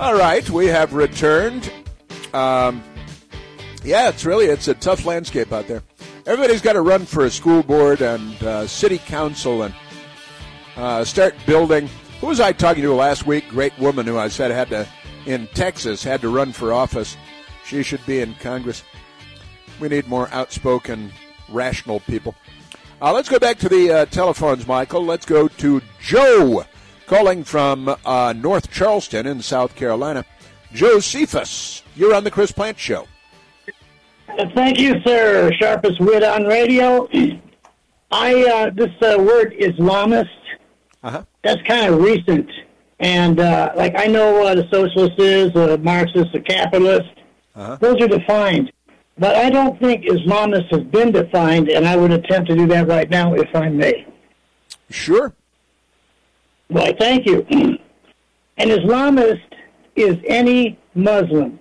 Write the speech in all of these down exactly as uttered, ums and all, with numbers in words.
All right, we have returned. Um, yeah, it's really, it's a tough landscape out there. Everybody's got to run for a school board and uh, city council and uh, start building. Who was I talking to last week? Great woman who I said had to, in Texas, had to run for office. She should be in Congress. We need more outspoken, rational people. Uh, let's go back to the uh, telephones, Michael. Let's go to Joe, calling from uh, North Charleston in South Carolina. Joe Cephas, you're on the Chris Plante Show. Thank you, sir. Sharpest wit on radio. I uh, this uh, word Islamist, uh-huh. that's kind of recent. And, uh, like, I know what a socialist is, a Marxist, a capitalist. Uh-huh. Those are defined. But I don't think Islamist has been defined, and I would attempt to do that right now, if I may. Sure. Well, thank you. An Islamist is any Muslim.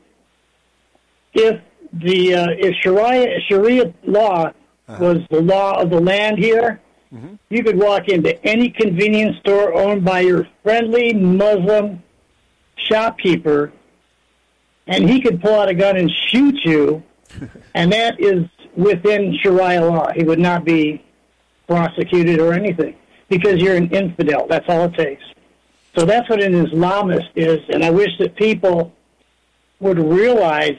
If the uh, if Sharia, Sharia law uh-huh. was the law of the land here, mm-hmm. you could walk into any convenience store owned by your friendly Muslim shopkeeper, and he could pull out a gun and shoot you, and that is within Sharia law. He would not be prosecuted or anything because you're an infidel. That's all it takes. So that's what an Islamist is, and I wish that people would realize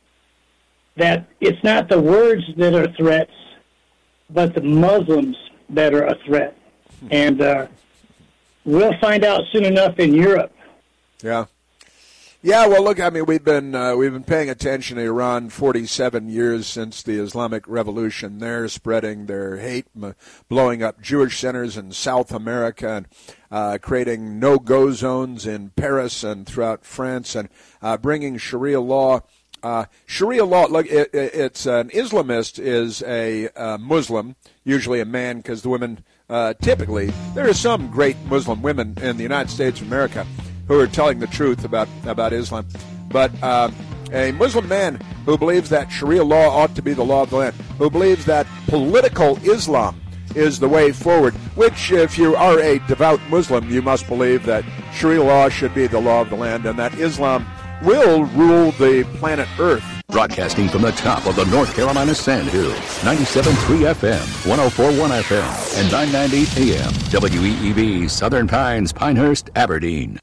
that it's not the words that are threats, but the Muslims that are a threat. And uh, we'll find out soon enough in Europe. Yeah. Yeah, well, look, I mean, we've been uh, we've been paying attention to Iran forty-seven years since the Islamic Revolution. They're spreading their hate, m- blowing up Jewish centers in South America, and uh, creating no-go zones in Paris and throughout France, and uh, bringing Sharia law. Uh, Sharia law, look, it, it, it's an Islamist is a uh, Muslim, usually a man, because the women uh, typically, there are some great Muslim women in the United States of America who are telling the truth about, about Islam. But uh, a Muslim man who believes that Sharia law ought to be the law of the land, who believes that political Islam is the way forward, which if you are a devout Muslim, you must believe that Sharia law should be the law of the land and that Islam will rule the planet Earth. Broadcasting from the top of the North Carolina Sandhills, ninety-seven point three F M, one oh four point one F M, and nine ninety A M, W E E B, Southern Pines, Pinehurst, Aberdeen.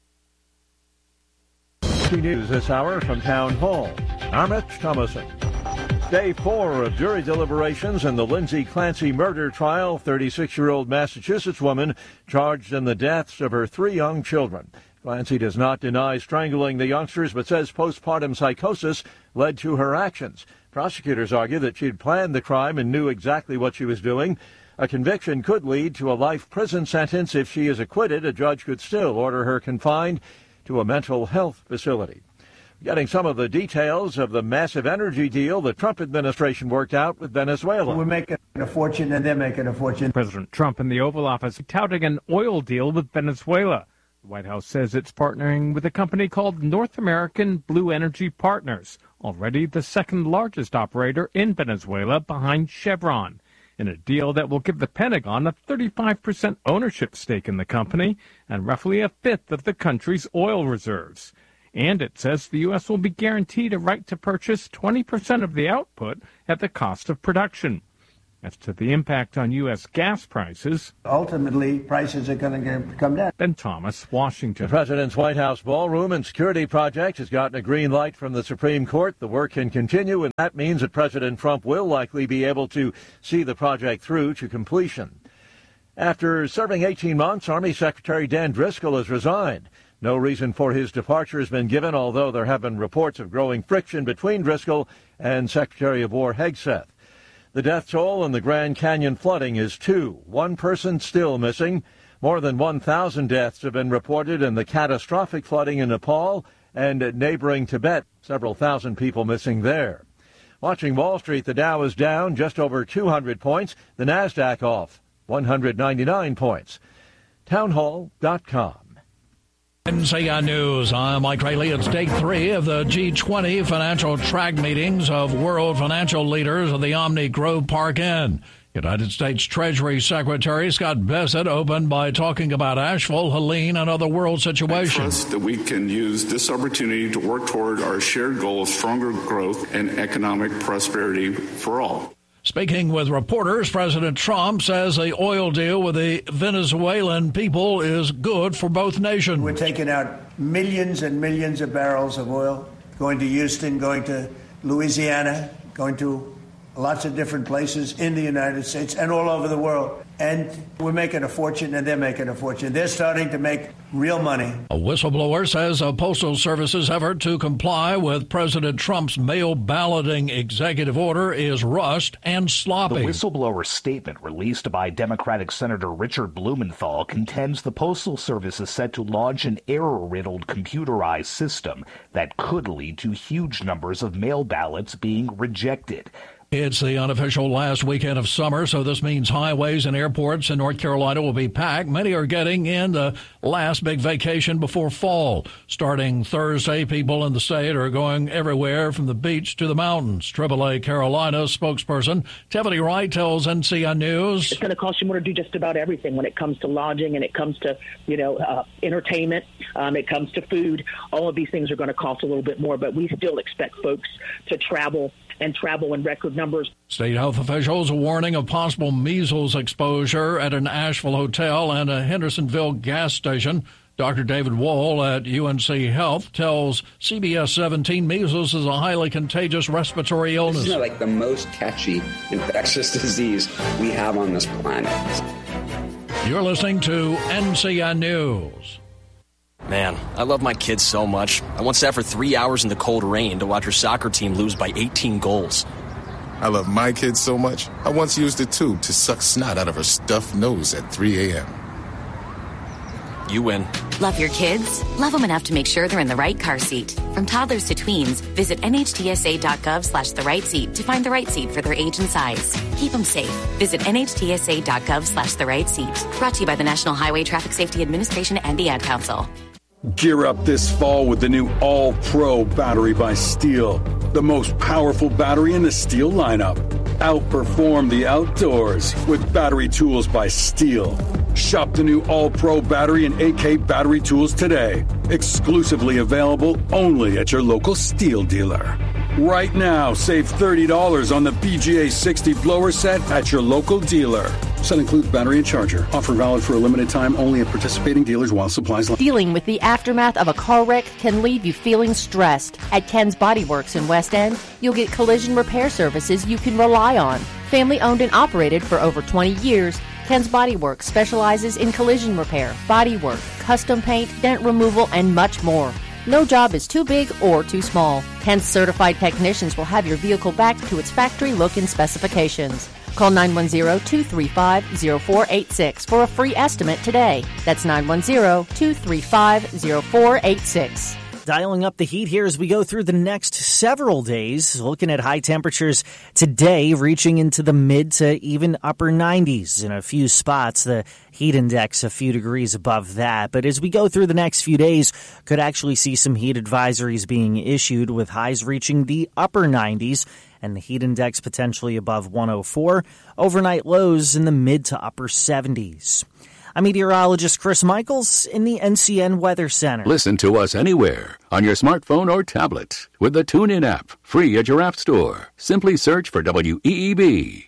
News this hour from Town Hall. I'm Mitch Thomason. Day four of jury deliberations in the Lindsay Clancy murder trial. thirty-six-year-old Massachusetts woman charged in the deaths of her three young children. Clancy does not deny strangling the youngsters, but says postpartum psychosis led to her actions. Prosecutors argue that she'd planned the crime and knew exactly what she was doing. A conviction could lead to a life prison sentence. If she is acquitted, a judge could still order her confined to a mental health facility. Getting some of the details of the massive energy deal the Trump administration worked out with Venezuela. We're making a fortune and they're making a fortune. President Trump in the Oval Office touting an oil deal with Venezuela. The White House says it's partnering with a company called North American Blue Energy Partners, already the second largest operator in Venezuela behind Chevron, in a deal that will give the Pentagon a thirty-five percent ownership stake in the company and roughly a fifth of the country's oil reserves. And it says the U S will be guaranteed a right to purchase twenty percent of the output at the cost of production. As to the impact on U S gas prices, ultimately, prices are going to come down. Ben Thomas, Washington. The President's White House ballroom and security project has gotten a green light from the Supreme Court. The work can continue, and that means that President Trump will likely be able to see the project through to completion. After serving eighteen months, Army Secretary Dan Driscoll has resigned. No reason for his departure has been given, although there have been reports of growing friction between Driscoll and Secretary of War Hegseth. The death toll in the Grand Canyon flooding is two. One person still missing. More than one thousand deaths have been reported in the catastrophic flooding in Nepal and neighboring Tibet. Several thousand people missing there. Watching Wall Street, the Dow is down just over two hundred points. The NASDAQ off one hundred ninety-nine points. townhall dot com. N C I News, I'm Mike Rayleigh. It's day three of the G twenty financial track meetings of world financial leaders at the Omni Grove Park Inn United States Treasury Secretary Scott Bessent opened by talking about Asheville, Helene, and other world situations. I trust that we can use this opportunity to work toward our shared goal of stronger growth and economic prosperity for all. Speaking with reporters, President Trump says the oil deal with the Venezuelan people is good for both nations. We're taking out millions and millions of barrels of oil, going to Houston, going to Louisiana, going to lots of different places in the United States and all over the world. And we're making a fortune, and they're making a fortune. They're starting to make real money. A whistleblower says a Postal Service's effort to comply with President Trump's mail balloting executive order is rushed and sloppy. The whistleblower statement released by Democratic Senator Richard Blumenthal contends the Postal Service is set to launch an error-riddled computerized system that could lead to huge numbers of mail ballots being rejected. It's the unofficial last weekend of summer, so this means highways and airports in North Carolina will be packed. Many are getting in the last big vacation before fall. Starting Thursday, people in the state are going everywhere from the beach to the mountains. triple A Carolina spokesperson Tiffany Wright tells N C N News. It's going to cost you more to do just about everything when it comes to lodging and it comes to, you know, uh, entertainment. Um, it comes to food. All of these things are going to cost a little bit more, but we still expect folks to travel and travel in record numbers. State health officials are warning of possible measles exposure at an Asheville hotel and a Hendersonville gas station. Doctor David Wall at U N C Health tells C B S seventeen measles is a highly contagious respiratory illness. This is like the most catchy infectious disease we have on this planet. You're listening to N C N News. Man, I love my kids so much. I once sat for three hours in the cold rain to watch her soccer team lose by eighteen goals. I love my kids so much, I once used a tube to suck snot out of her stuffed nose at three a.m. You win. Love your kids? Love them enough to make sure they're in the right car seat. From toddlers to tweens, visit N H T S A dot gov slash the right seat to find the right seat for their age and size. Keep them safe. Visit N H T S A dot gov slash the right seat. Brought to you by the National Highway Traffic Safety Administration and the Ad Council. Gear up this fall with the new All-Pro battery by Steel. The most powerful battery in the Steel lineup. Outperform the outdoors with battery tools by Steel. Shop the new All-Pro battery and A K battery tools today. Exclusively available only at your local Steel dealer. Right now, save thirty dollars on the B G A sixty blower set at your local dealer. Set includes battery and charger. Offer valid for a limited time only at participating dealers while supplies last. Dealing with the aftermath of a car wreck can leave you feeling stressed. At Ken's Body Works in West End, you'll get collision repair services you can rely on. Family owned and operated for over twenty years, Ken's Body Works specializes in collision repair, body work, custom paint, dent removal, and much more. No job is too big or too small. Ken's certified technicians will have your vehicle back to its factory look and specifications. Call nine one zero, two three five, zero four eight six for a free estimate today. That's nine one zero, two three five, zero four eight six. Dialing up the heat here as we go through the next several days, looking at high temperatures today reaching into the mid to even upper nineties in a few spots. The heat index a few degrees above that. But as we go through the next few days, could actually see some heat advisories being issued with highs reaching the upper nineties and the heat index potentially above one oh four. Overnight lows in the mid to upper seventies. I'm meteorologist Chris Michaels in the N C N Weather Center. Listen to us anywhere on your smartphone or tablet with the TuneIn app, free at your app store. Simply search for W E E B.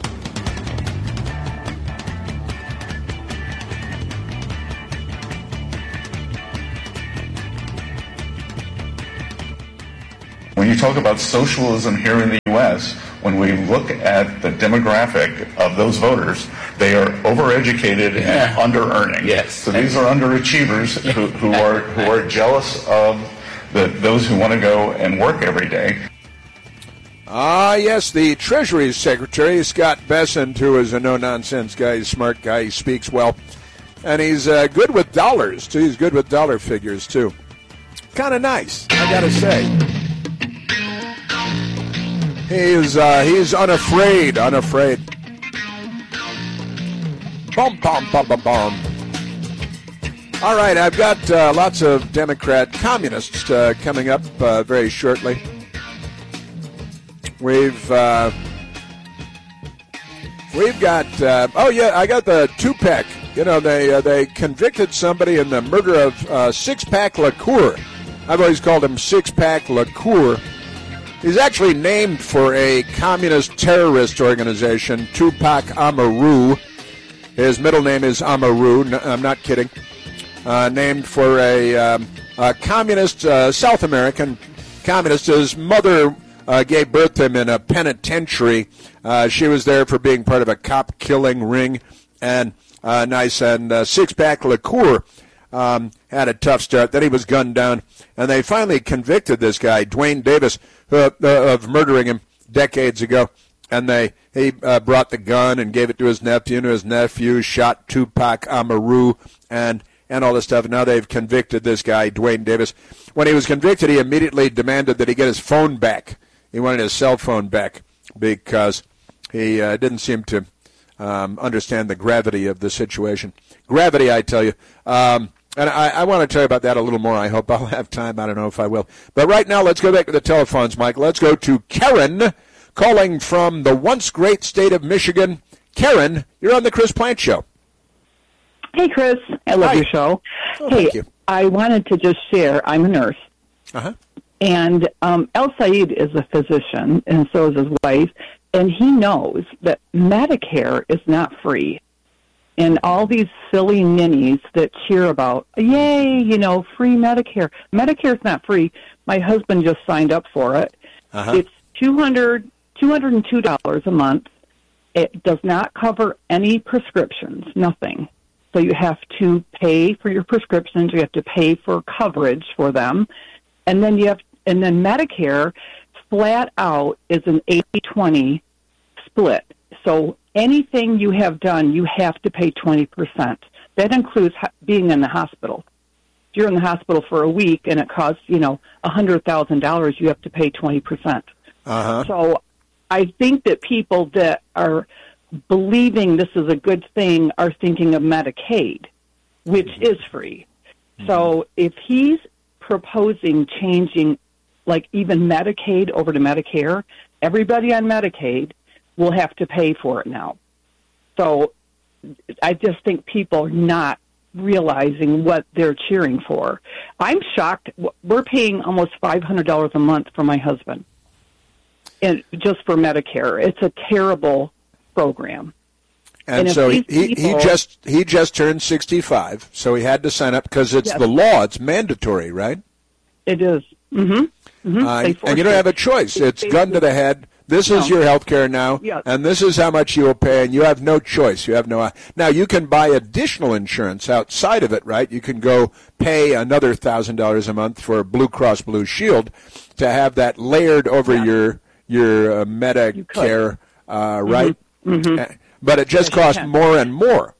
When you talk about socialism here in the U S, when we look at the demographic of those voters, they are overeducated and under-earning. Yes. So these are underachievers who, who are who are jealous of the, those who want to go and work every day. Ah, yes, the Treasury Secretary, Scott Bessent, who is a no-nonsense guy, he's a smart guy, he speaks well, and he's uh, good with dollars, too. He's good with dollar figures, too. Kind of nice, I got to say. He's uh, he's unafraid, unafraid. Bum, bum, bum, bum, bum. All right, I've got uh, lots of Democrat communists uh, coming up uh, very shortly. We've uh, We've got, uh, oh yeah, I got the two-pack. You know, they uh, they convicted somebody in the murder of uh, Six-Pack Lacour. I've always called him Six-Pack Lacour. He's actually named for a communist terrorist organization, Tupac Amaru. His middle name is Amaru. No, I'm not kidding. Uh, named for a, um, a communist, uh, South American communist. His mother uh, gave birth to him in a penitentiary. Uh, she was there for being part of a cop-killing ring. And uh, nice. And uh, Six-Pack Lacour um, had a tough start. Then he was gunned down. And they finally convicted this guy, Dwayne Davis, uh, uh, of murdering him decades ago. And they he uh, brought the gun and gave it to his nephew, and his nephew shot Tupac Amaru and, and all this stuff. And now they've convicted this guy, Dwayne Davis. When he was convicted, he immediately demanded that he get his phone back. He wanted his cell phone back because he uh, didn't seem to um, understand the gravity of the situation. Gravity, I tell you. Um, and I, I want to tell you about that a little more. I hope I'll have time. I don't know if I will. But right now, let's go back to the telephones, Mike. Let's go to Karen, calling from the once great state of Michigan. Karen, you're on the Chris Plante Show. Hey, Chris. I love Hi. your show. Oh, hey, thank you. I wanted to just share, I'm a nurse. Uh-huh. And um, El Said is a physician, and so is his wife. And he knows that Medicare is not free. And all these silly ninnies that cheer about, yay, you know, free Medicare. Medicare's not free. My husband just signed up for it. Uh-huh. It's two hundred dollars two hundred two dollars a month. It does not cover any prescriptions, nothing. So you have to pay for your prescriptions. You have to pay for coverage for them. And then you have, and then Medicare flat out is an eighty twenty split. So anything you have done, you have to pay twenty percent. That includes being in the hospital. If you're in the hospital for a week and it costs, you know, one hundred thousand dollars, you have to pay twenty percent. Uh-huh. So I think that people that are believing this is a good thing are thinking of Medicaid, which mm-hmm. is free. Mm-hmm. So if he's proposing changing, like, even Medicaid over to Medicare, everybody on Medicaid will have to pay for it now. So I just think people are not realizing what they're cheering for. I'm shocked. We're paying almost five hundred dollars a month for my husband, and just for Medicare. It's a terrible program. And, and so he, people, he just he just turned sixty-five, so he had to sign up because it's yes. the law. It's mandatory, right? It is. Mm-hmm. Mm-hmm. Uh, and you don't have a choice. It's gun to the head. This no. is your health care now, yes. and this is how much you will pay, and you have no choice. You have no. Now, you can buy additional insurance outside of it, right? You can go pay another one thousand dollars a month for Blue Cross Blue Shield to have that layered over yeah. your your uh, Medicare, uh, right? Mm-hmm. Mm-hmm. But it just yes, costs more and more.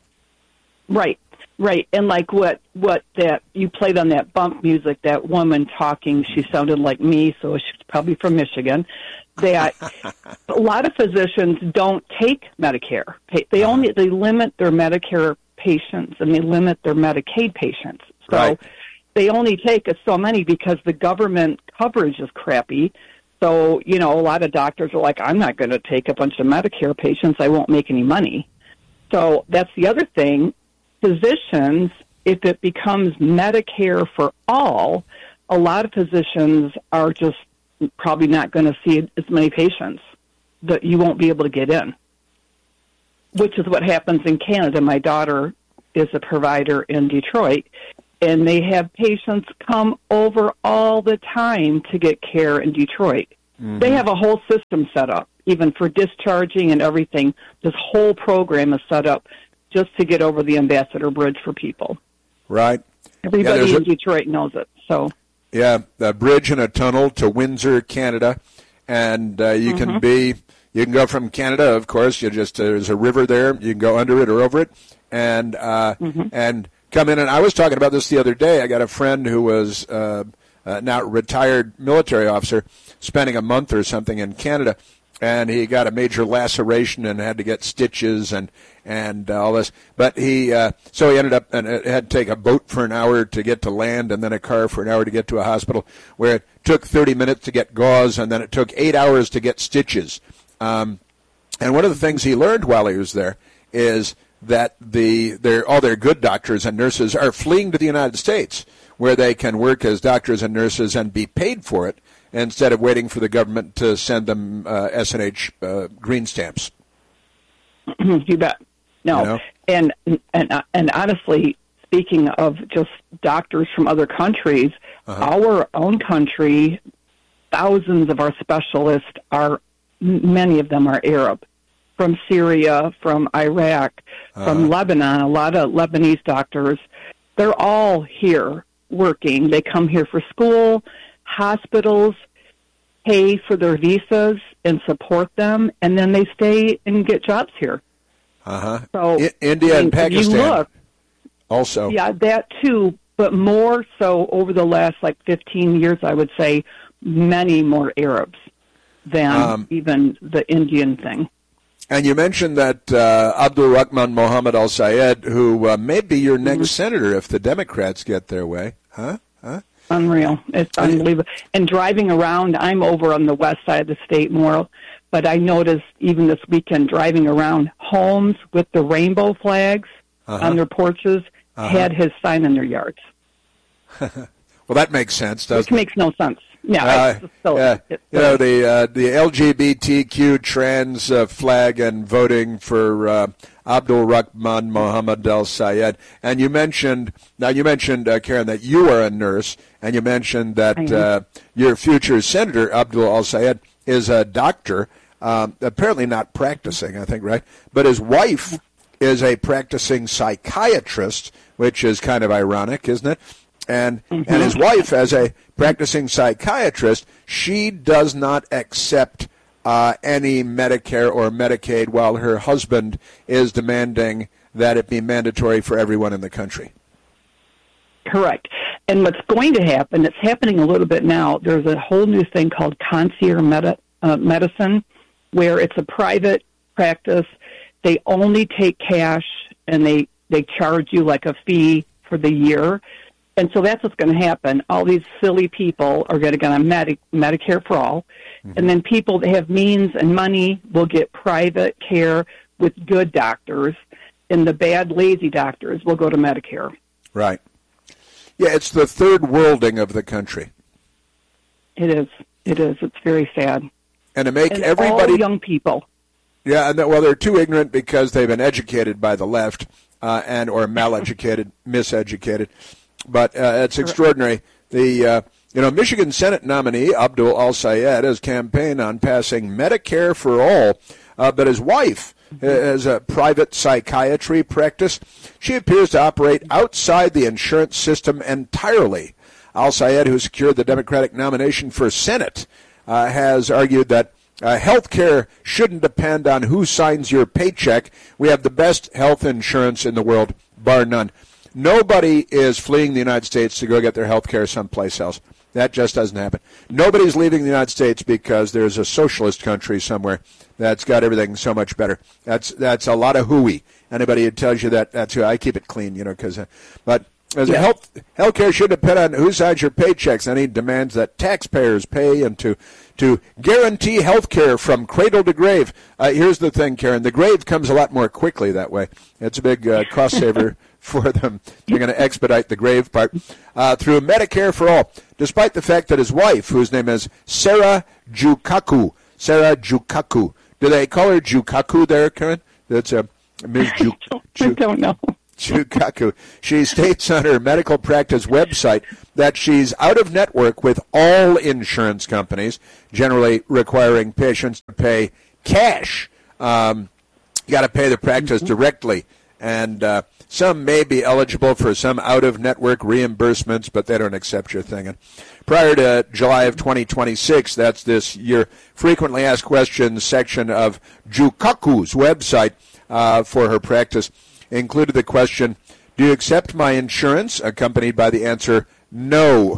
Right, right. And like what, what that you played on that bump music, that woman talking, she sounded like me, so she's probably from Michigan. That a lot of physicians don't take Medicare. They only they limit their Medicare patients and they limit their Medicaid patients. So right. they only take so many because the government coverage is crappy. So, you know, a lot of doctors are like, I'm not going to take a bunch of Medicare patients. I won't make any money. So that's the other thing. Physicians, if it becomes Medicare for all, a lot of physicians are just probably not going to see as many patients, that you won't be able to get in, which is what happens in Canada. My daughter is a provider in Detroit, and they have patients come over all the time to get care in Detroit. Mm-hmm. They have a whole system set up, even for discharging and everything. This whole program is set up just to get over the Ambassador Bridge for people. Right. Everybody yeah, in a, Detroit knows it. So. Yeah, a bridge and a tunnel to Windsor, Canada, and uh, you mm-hmm. can be you can go from Canada. Of course, you just uh, there's a river there. You can go under it or over it, and uh, mm-hmm. and come in. And I was talking about this the other day. I got a friend who was uh, uh, now retired military officer, spending a month or something in Canada, and he got a major laceration and had to get stitches and and uh, all this. But he uh, so he ended up and it had to take a boat for an hour to get to land, and then a car for an hour to get to a hospital, where it took thirty minutes to get gauze, and then it took eight hours to get stitches. Um, And one of the things he learned while he was there is that the their, all their good doctors and nurses are fleeing to the United States, where they can work as doctors and nurses and be paid for it instead of waiting for the government to send them uh, S and H uh, green stamps. You bet. No, you know? and and and honestly, speaking of just doctors from other countries, uh-huh. our own country, thousands of our specialists are, many of them are Arab, from Syria, from Iraq, uh-huh. from Lebanon. A lot of Lebanese doctors, they're all here working. They come here for school, hospitals pay for their visas and support them, and then they stay and get jobs here. Uh-huh. So I- India I mean, and Pakistan you look, also. Yeah, that too, but more so over the last like fifteen years, I would say many more Arabs than Um, even the Indian thing. And you mentioned that uh, Abdul Rahman Mohammed Al Sayed, who uh, may be your next Mm-hmm. senator if the Democrats get their way. Huh? Huh? Unreal. It's unbelievable. And driving around, I'm over on the west side of the state more, but I noticed even this weekend driving around, homes with the rainbow flags Uh-huh. on their porches Uh-huh. had his sign in their yards. Well, that makes sense, doesn't Which it? makes no sense. Yeah, Uh, it's just so, yeah. it's You know, the uh, the L G B T Q trans uh, flag and voting for uh, Abdul Rahman Mohammed Al Sayed. And you mentioned, now you mentioned, uh, Karen, that you are a nurse, and you mentioned that I am. uh, your future senator, Abdul Al Sayed, is a doctor, um, apparently not practicing, I think, right? But his wife is a practicing psychiatrist, which is kind of ironic, isn't it? And Mm-hmm. and his wife, as a practicing psychiatrist, she does not accept uh, any Medicare or Medicaid, while her husband is demanding that it be mandatory for everyone in the country. Correct. And what's going to happen, it's happening a little bit now, there's a whole new thing called concierge medi- uh, medicine, where it's a private practice. They only take cash, and they, they charge you like a fee for the year. And so that's what's going to happen. All these silly people are going to get on Medi- Medicare for all. Mm-hmm. And then people that have means and money will get private care with good doctors. And the bad, lazy doctors will go to Medicare. Right. Yeah, it's the third worlding of the country. It is. It is. It's very sad. And to make and everybody... all young people. Yeah, and that, well, they're too ignorant because they've been educated by the left uh, and or maleducated, miseducated. But uh, it's extraordinary. The uh, you know Michigan Senate nominee Abdul Al Sayed has campaigned on passing Medicare for all, uh, but his wife has a private psychiatry practice. She appears to operate outside the insurance system entirely. Al Sayed, who secured the Democratic nomination for Senate, uh, has argued that uh, health care shouldn't depend on who signs your paycheck. We have the best health insurance in the world, bar none. Nobody is fleeing the United States to go get their health care someplace else. That just doesn't happen. Nobody's leaving the United States because there's a socialist country somewhere that's got everything so much better. That's that's a lot of hooey. Anybody who tells you that, that's who. I keep it clean, you know, because, uh, but as Yeah. a health health care shouldn't depend on who signs your paychecks. And he demands that taxpayers pay and to to guarantee health care from cradle to grave. Uh, here's the thing, Karen. The grave comes a lot more quickly that way. It's a big uh, cost saver for them. They're going to expedite the grave part uh, through Medicare for all, despite the fact that his wife, whose name is Sarah Jukaku, Sarah Jukaku. Do they call her Jukaku there, Karen? That's a Miz Ju- I don't know. Jukaku. She states on her medical practice website that she's out of network with all insurance companies, generally requiring patients to pay cash. Um, you got to pay the practice mm-hmm. directly, and uh, some may be eligible for some out-of-network reimbursements, but they don't accept your thing. And prior to July of twenty twenty-six, that's this year, frequently asked questions section of Jukaku's website uh, for her practice included the question, do you accept my insurance? Accompanied by the answer, no.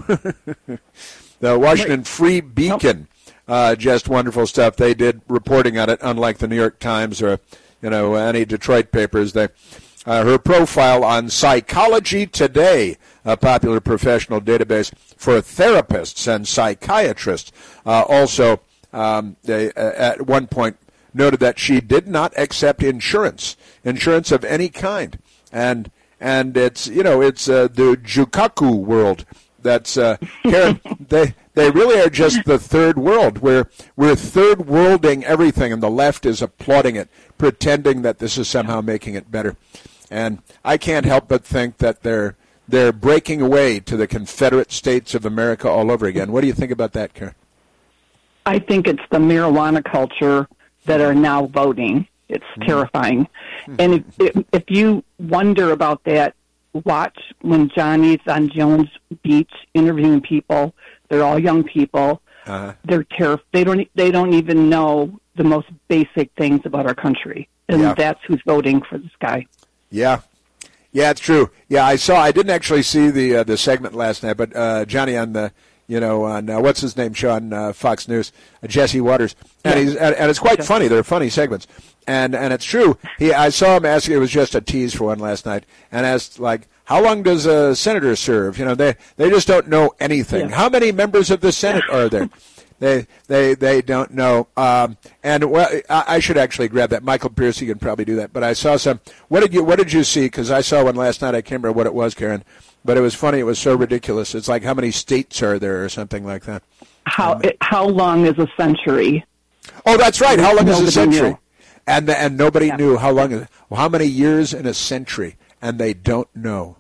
The Washington Free Beacon, uh, just wonderful stuff. They did reporting on it, unlike the New York Times or, you know, any Detroit papers. They, uh, her profile on Psychology Today, a popular professional database for therapists and psychiatrists, uh, also um, they, uh, at one point noted that she did not accept insurance, insurance of any kind. And and it's, you know, it's uh, the Jukaku world. That's, uh, Karen, they they really are just the third world. We're, we're third worlding everything, and the left is applauding it, pretending that this is somehow making it better. And I can't help but think that they're they're breaking away to the Confederate States of America all over again. What do you think about that, Karen? I think it's the marijuana culture that are now voting. It's mm-hmm. terrifying. Mm-hmm. And if, if, if you wonder about that, watch when Johnny's on Jones Beach interviewing people. They're all young people. Uh-huh. They're terrif- They don't. They don't even know the most basic things about our country, and yeah. that's who's voting for this guy. Yeah, yeah, it's true. Yeah, I saw. I didn't actually see the uh, the segment last night, but uh, Johnny on the. You know, on uh, what's his name, Sean, uh, Fox News, uh, Jesse Waters, and yeah. he's and, and it's quite funny. They're funny segments, and and it's true. He, I saw him asking. It was just a tease for one last night, and asked like, "How long does a senator serve?" You know, they they just don't know anything. Yeah. How many members of the Senate are there? They they they don't know. Um, and well, I, I should actually grab that. Michael Pierce, you can probably do that. But I saw some. What did you What did you see? Because I saw one last night. I can't remember what it was, Karen. But it was funny. It was so ridiculous. It's like, how many states are there or something like that? How um, it, how long is a century? Oh, that's right. How long nobody is a century? Knew. And the, and nobody yeah. knew how long. Is, well, how many years in a century? And they don't know.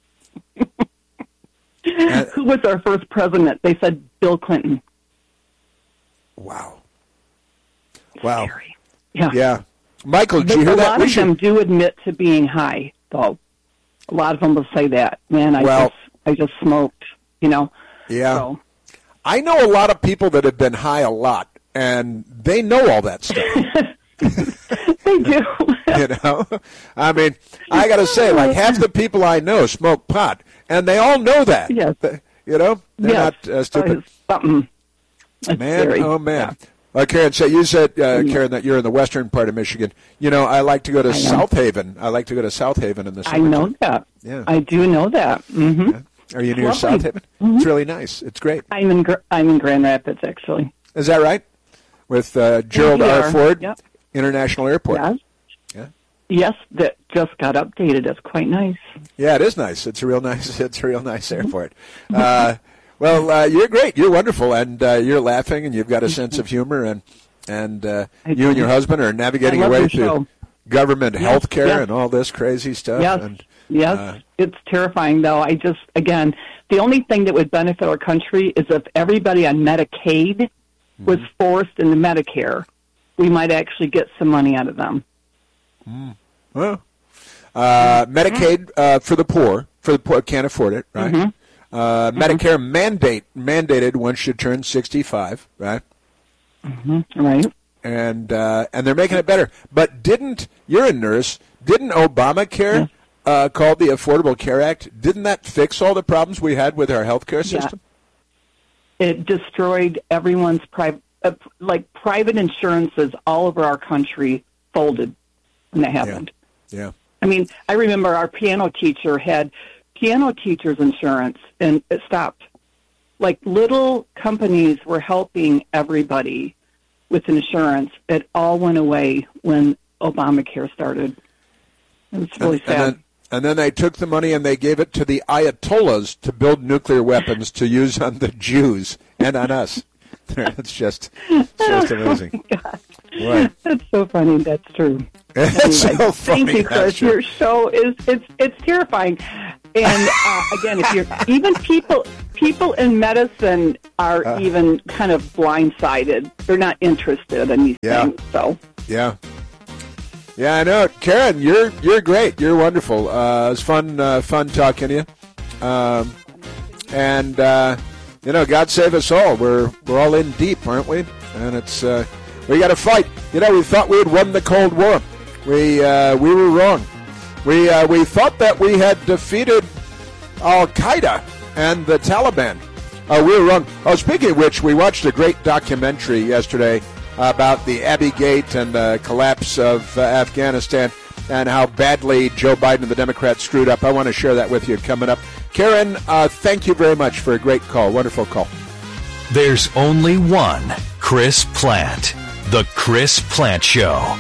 and, Who was our first president? They said Bill Clinton. Wow. Wow. Scary. Yeah. Yeah. Michael, did you hear a that? lot We of should... them do admit to being high, though. A lot of them will say that. Man, I well, just I just smoked, you know. Yeah. So. I know a lot of people that have been high a lot, and they know all that stuff. They do. You know? I mean, I got to say, like, half the people I know smoke pot, and they all know that. Yes. You know? They're yes. not uh, stupid. Uh, something. Man, scary. oh, man. Yeah. Uh, Karen, so you said, uh, Karen, that you're in the western part of Michigan. You know, I like to go to South Haven. I like to go to South Haven in the summer. I know that. Yeah. I do know that. Mm-hmm. Yeah. Are you near Lovely. South Haven? Mm-hmm. It's really nice. It's great. I'm in I'm in Grand Rapids, actually. Is that right? With uh, Gerald yeah, R. Ford yep. International Airport. Yes. Yeah. Yes, that just got updated. It's quite nice. Yeah, it is nice. It's a real nice. It's a real nice airport. uh, well, uh, you're great. You're wonderful, and uh, you're laughing, and you've got a sense of humor, and and uh, you and your husband are navigating your way through show. government yes, health care yes. and all this crazy stuff. Yes. And, Yes, uh, it's terrifying, though. I just, again, the only thing that would benefit our country is if everybody on Medicaid mm-hmm. was forced into Medicare, we might actually get some money out of them. Mm. Well, uh, mm-hmm. Medicaid uh, for the poor, for the poor can't afford it, right? Mm-hmm. Uh, mm-hmm. Medicare mandate mandated once you turn sixty-five, right? Mm-hmm. Right. And uh, and they're making it better. But didn't you're a nurse? Didn't Obamacare? Yeah. Uh, called the Affordable Care Act, didn't that fix all the problems we had with our health care system? Yeah. It destroyed everyone's private, uh, like private insurances all over our country folded when that happened. Yeah. yeah. I mean, I remember our piano teacher had piano teacher's insurance, and it stopped. Like little companies were helping everybody with insurance. It all went away when Obamacare started. It was really and, sad. And then, And then they took the money and they gave it to the Ayatollahs to build nuclear weapons to use on the Jews and on us. It's just, it's just amazing. Oh God. Right. That's so funny. That's true. It's anyway, so funny. Thank you, Chris. Your show is it's it's terrifying. And uh, again, if you're even people people in medicine are uh, even kind of blindsided. They're not interested in these yeah. things. So yeah. Yeah, I know, Karen. You're you're great. You're wonderful. Uh, it's fun, uh, fun talking to you. Um, and uh, you know, God save us all. We're we're all in deep, aren't we? And it's uh, we got to fight. You know, we thought we had won the Cold War. We uh, we were wrong. We uh, we thought that we had defeated Al Qaeda and the Taliban. Uh, we were wrong. Oh, speaking of which, we watched a great documentary yesterday about the Abbey Gate and the collapse of uh, Afghanistan and how badly Joe Biden and the Democrats screwed up. I want to share that with you coming up. Karen, uh, thank you very much for a great call. Wonderful call. There's only one Chris Plant. The Chris Plant Show.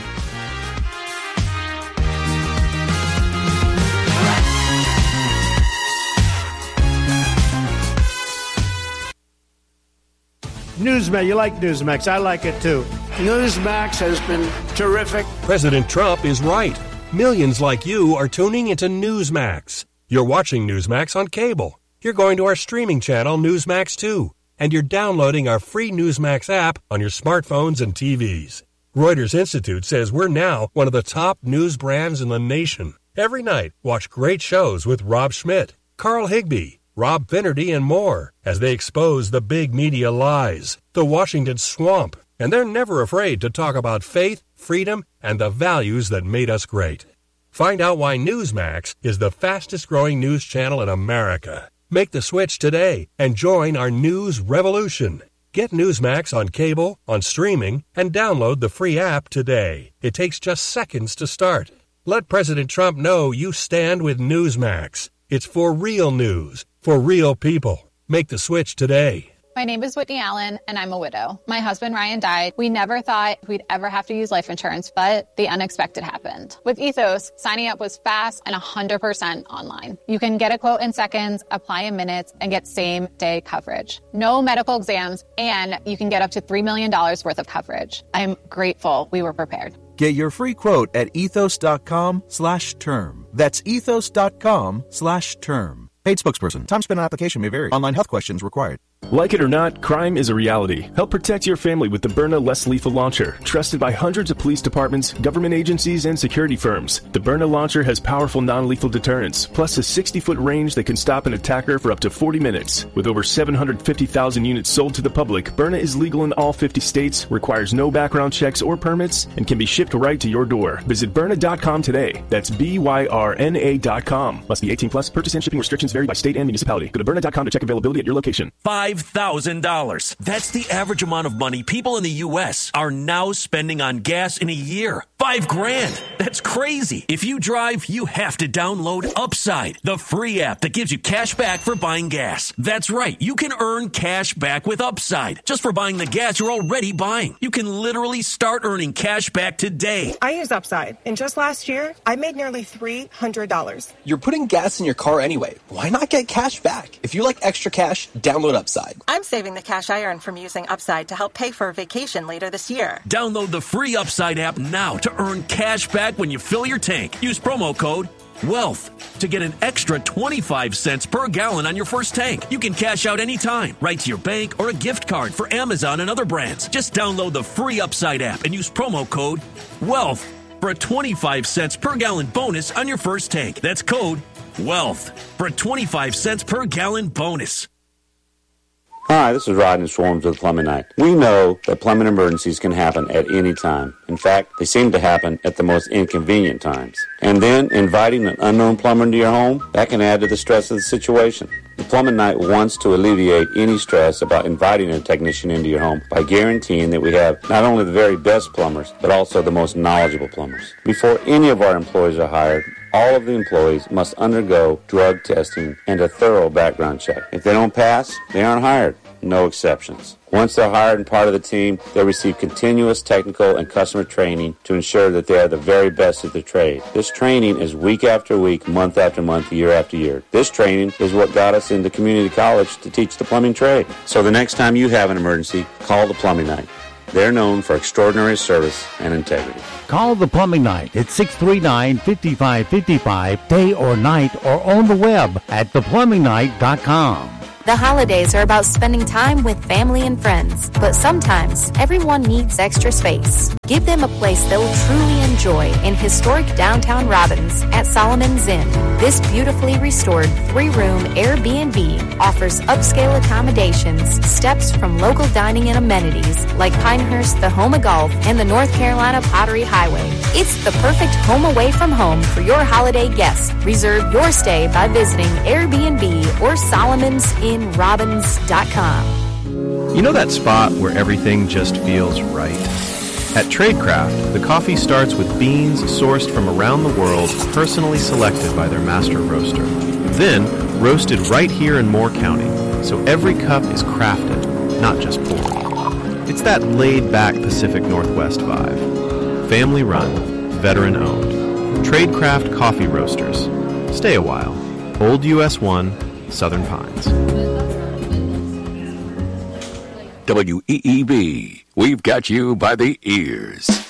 Newsmax, you like Newsmax. I like it too. Newsmax has been terrific. President Trump is right. Millions like you are tuning into Newsmax. You're watching Newsmax on cable. You're going to our streaming channel, Newsmax two. And you're downloading our free Newsmax app on your smartphones and T Vs. Reuters Institute says we're now one of the top news brands in the nation. Every night, watch great shows with Rob Schmidt, Carl Higbie, Rob Finnerty, and more as they expose the big media lies, the Washington swamp, and they're never afraid to talk about faith, freedom, and the values that made us great. Find out why Newsmax is the fastest-growing news channel in America. Make the switch today and join our news revolution. Get Newsmax on cable, on streaming, and download the free app today. It takes just seconds to start. Let President Trump know you stand with Newsmax. It's for real news, for real people. Make the switch today. My name is Whitney Allen, and I'm a widow. My husband, Ryan, died. We never thought we'd ever have to use life insurance, but the unexpected happened. With Ethos, signing up was fast and one hundred percent online. You can get a quote in seconds, apply in minutes, and get same-day coverage. No medical exams, and you can get up to three million dollars worth of coverage. I'm grateful we were prepared. Get your free quote at ethos.com slash term. That's ethos.com slash term. Paid spokesperson. Time spent on application may vary. Online health questions required. Like it or not, crime is a reality. Help protect your family with the Byrna Less Lethal Launcher, trusted by hundreds of police departments, government agencies, and security firms. The Byrna Launcher has powerful non-lethal deterrence, plus a sixty-foot range that can stop an attacker for up to forty minutes. With over seven hundred fifty thousand units sold to the public, Byrna is legal in all fifty states, requires no background checks or permits, and can be shipped right to your door. Visit Byrna dot com today. That's B Y R N A dot com. Must be eighteen plus. Purchase and shipping restrictions vary by state and municipality. Go to Byrna dot com to check availability at your location. Five thousand dollars. That's the average amount of money people in the U S are now spending on gas in a year. Five grand. That's crazy. If you drive, you have to download Upside, the free app that gives you cash back for buying gas. That's right. You can earn cash back with Upside just for buying the gas you're already buying. You can literally start earning cash back today. I use Upside, and just last year, I made nearly three hundred dollars. You're putting gas in your car anyway. Why not get cash back? If you like extra cash, download Upside. I'm saving the cash I earn from using Upside to help pay for a vacation later this year. Download the free Upside app now to earn cash back when you fill your tank. Use promo code WEALTH to get an extra twenty-five cents per gallon on your first tank. You can cash out anytime, right to your bank or a gift card for Amazon and other brands. Just download the free Upside app and use promo code WEALTH for a twenty-five cents per gallon bonus on your first tank. That's code WEALTH for a twenty-five cents per gallon bonus. Hi, this is Rodney Swarms with Plumbing Night. We know that plumbing emergencies can happen at any time. In fact, they seem to happen at the most inconvenient times. And then, inviting an unknown plumber into your home, that can add to the stress of the situation. The Plumbing Night wants to alleviate any stress about inviting a technician into your home by guaranteeing that we have not only the very best plumbers, but also the most knowledgeable plumbers. Before any of our employees are hired, all of the employees must undergo drug testing and a thorough background check. If they don't pass, they aren't hired. No exceptions. Once they're hired and part of the team, they receive continuous technical and customer training to ensure that they are the very best at their trade. This training is week after week, month after month, year after year. This training is what got us into community college to teach the plumbing trade. So the next time you have an emergency, call the Plumbing Night. They're known for extraordinary service and integrity. Call the Plumbing Night at six three nine, five five five five, day or night, or on the web at the plumbing night dot com. The holidays are about spending time with family and friends, but sometimes everyone needs extra space. Give them a place they'll truly enjoy in historic downtown Robbins at Solomon's Inn. This beautifully restored three-room Airbnb offers upscale accommodations, steps from local dining and amenities like Pinehurst, the Home of Golf, and the North Carolina Pottery Highway. It's the perfect home away from home for your holiday guests. Reserve your stay by visiting Airbnb or Solomons In Robbins dot com. You know that spot where everything just feels right? At Tradecraft, the coffee starts with beans sourced from around the world, personally selected by their master roaster. Then, roasted right here in Moore County, so every cup is crafted, not just poured. It's that laid-back Pacific Northwest vibe. Family-run, veteran-owned. Tradecraft Coffee Roasters. Stay a while. Old U S one, Southern Pines. W E E B, we've got you by the ears.